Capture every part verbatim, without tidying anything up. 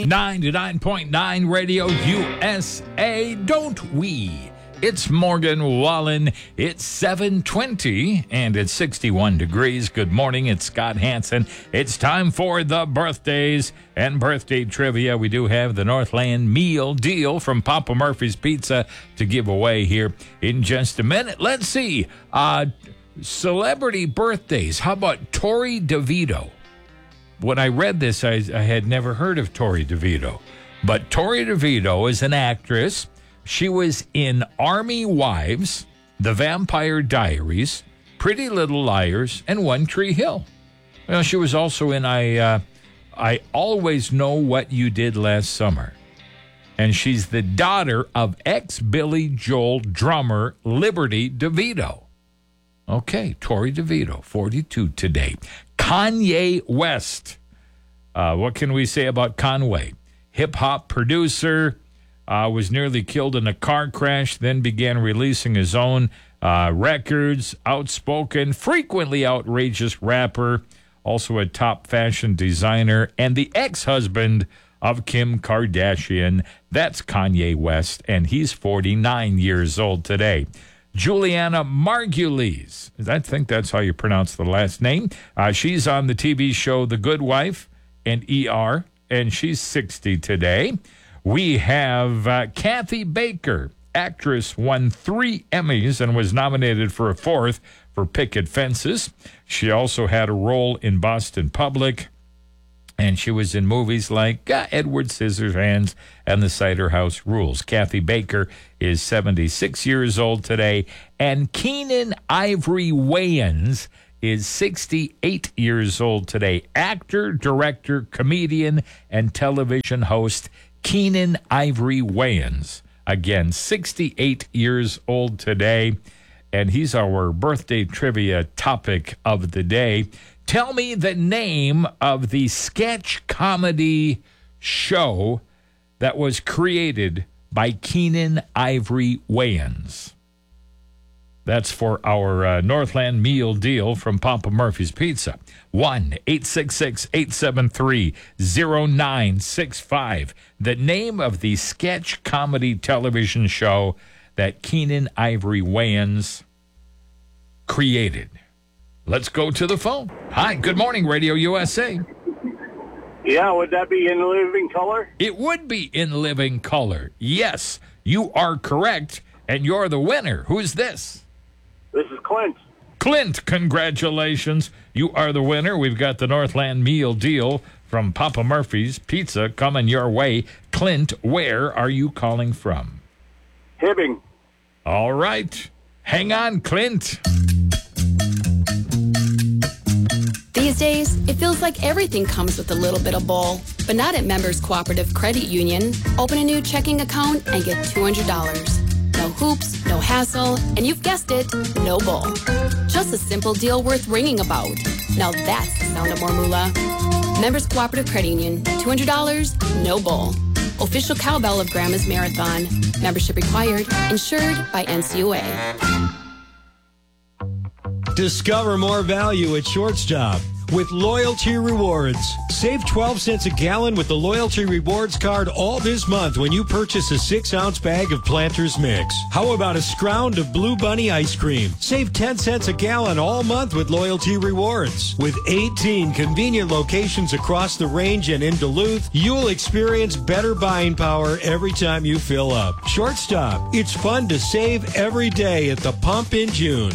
Day. ninety-nine point nine Radio U S A, don't we? It's Morgan Wallen. It's seven twenty and it's sixty-one degrees. Good morning. It's Scott Hansen. It's time for the birthdays and birthday trivia. We do have the Northland meal deal from Papa Murphy's Pizza to give away here in just a minute. Let's see. Uh, celebrity birthdays. How about Tori DeVito? When I read this, I, I had never heard of Tori DeVito. But Tori DeVito is an actress. She was in Army Wives, The Vampire Diaries, Pretty Little Liars, and One Tree Hill. Well, she was also in I, uh, I Always Know What You Did Last Summer. And she's the daughter of ex-Billy Joel drummer Liberty DeVito. Okay, Tori DeVito, forty-two today. Kanye West. Uh, what can we say about Conway? Hip-hop producer. Uh, was nearly killed in a car crash, then began releasing his own uh, records. Outspoken, frequently outrageous rapper, also a top fashion designer, and the ex-husband of Kim Kardashian. That's Kanye West, and he's forty-nine years old today. Juliana Margulies, I think that's how you pronounce the last name. Uh, she's on the T V show The Good Wife and E R, and she's sixty today. We have uh, Kathy Baker, actress, won three Emmys and was nominated for a fourth for Picket Fences. She also had a role in Boston Public, and she was in movies like uh, Edward Scissorhands and The Cider House Rules. Kathy Baker is seventy-six years old today, and Keenan Ivory Wayans is sixty-eight years old today. Actor, director, comedian, and television host Keenan Ivory Wayans, again, sixty-eight years old today, and he's our birthday trivia topic of the day. Tell me the name of the sketch comedy show that was created by Keenan Ivory Wayans. That's for our uh, Northland meal deal from Papa Murphy's Pizza. one eight six six, eight seven three, zero nine six five. The name of the sketch comedy television show that Keenan Ivory Wayans created. Let's go to the phone. Hi, good morning, Radio U S A. Yeah, would that be in living color? It would be in living color. Yes, you are correct, and you're the winner. Who's this? This is Clint. Clint, congratulations. You are the winner. We've got the Northland meal deal from Papa Murphy's Pizza coming your way. Clint, where are you calling from? Hibbing. All right. Hang on, Clint. These days, it feels like everything comes with a little bit of bull. But not at Members Cooperative Credit Union. Open a new checking account and get two hundred dollars. No hoops, no hassle, and you've guessed it, no bull. Just a simple deal worth ringing about. Now that's the sound of more moolah. Members Cooperative Credit Union, two hundred dollars, no bull. Official cowbell of Grandma's Marathon. Membership required. Insured by N C U A. Discover more value at Shortstop with Loyalty Rewards. Save twelve cents a gallon with the Loyalty Rewards card all this month when you purchase a six-ounce bag of Planters Mix. How about a scround of Blue Bunny ice cream? Save ten cents a gallon all month with Loyalty Rewards. With eighteen convenient locations across the range and in Duluth, you'll experience better buying power every time you fill up. Shortstop, it's fun to save every day at the pump in June.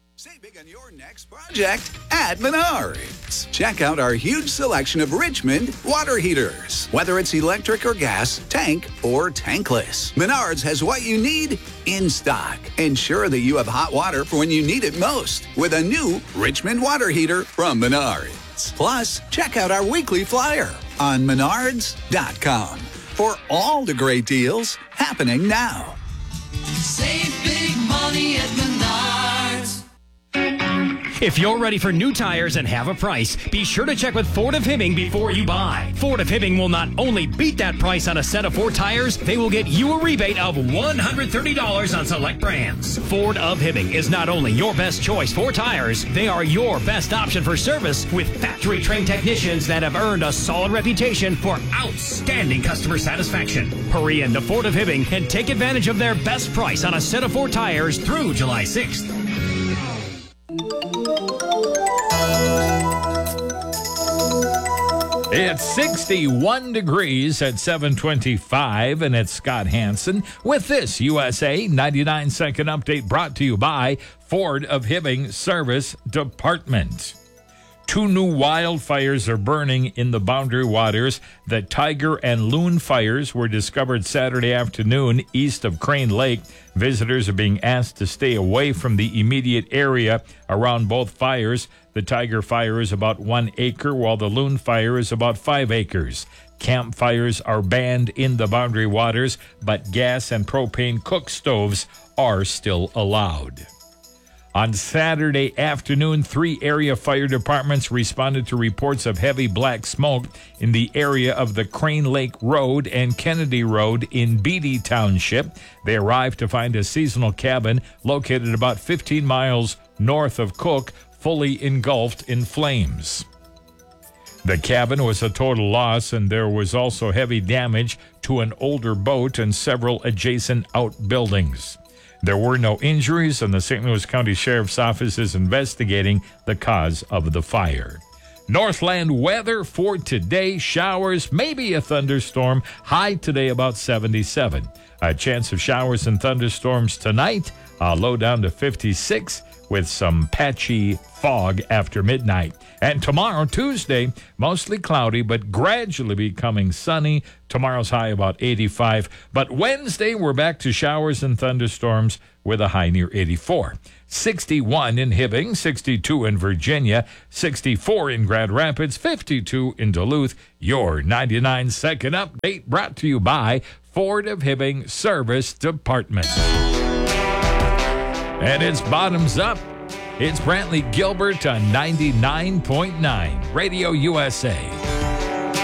Project at Menards. Check out our huge selection of Richmond water heaters. Whether it's electric or gas, tank or tankless, Menards has what you need in stock. Ensure that you have hot water for when you need it most with a new Richmond water heater from Menards. Plus, check out our weekly flyer on menards dot com for all the great deals happening now. Save big money at Menards. If you're ready for new tires and have a price, be sure to check with Ford of Hibbing before you buy. Ford of Hibbing will not only beat that price on a set of four tires, they will get you a rebate of one hundred thirty dollars on select brands. Ford of Hibbing is not only your best choice for tires, they are your best option for service with factory-trained technicians that have earned a solid reputation for outstanding customer satisfaction. Hurry in to Ford of Hibbing and take advantage of their best price on a set of four tires through July sixth. It's sixty-one degrees at seven twenty-five, and it's Scott Hansen with this U S A ninety-nine second update brought to you by Ford of Hibbing Service Department. Two new wildfires are burning in the Boundary Waters. The Tiger and Loon fires were discovered Saturday afternoon east of Crane Lake. Visitors are being asked to stay away from the immediate area around both fires. The Tiger fire is about one acre, while the Loon fire is about five acres. Campfires are banned in the Boundary Waters, but gas and propane cook stoves are still allowed. On Saturday afternoon, three area fire departments responded to reports of heavy black smoke in the area of the Crane Lake Road and Kennedy Road in Beatty Township. They arrived to find a seasonal cabin located about fifteen miles north of Cook, fully engulfed in flames. The cabin was a total loss, and there was also heavy damage to an older boat and several adjacent outbuildings. There were no injuries, and the Saint Louis County Sheriff's Office is investigating the cause of the fire. Northland weather for today: showers, maybe a thunderstorm. High today about seventy-seven. A chance of showers and thunderstorms tonight. Uh, low down to fifty-six with some patchy fog after midnight. And tomorrow, Tuesday, mostly cloudy, but gradually becoming sunny. Tomorrow's high about eighty-five. But Wednesday, we're back to showers and thunderstorms with a high near eighty-four. sixty-one in Hibbing, sixty-two in Virginia, sixty-four in Grand Rapids, fifty-two in Duluth. Your ninety-nine second update brought to you by Ford of Hibbing Service Department. And it's bottoms up. It's Brantley Gilbert on ninety-nine point nine Radio U S A.